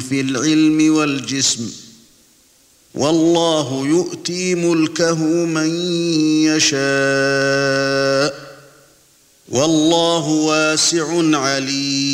في العلم والجسم والله يؤتي ملكه من يشاء والله واسع عليم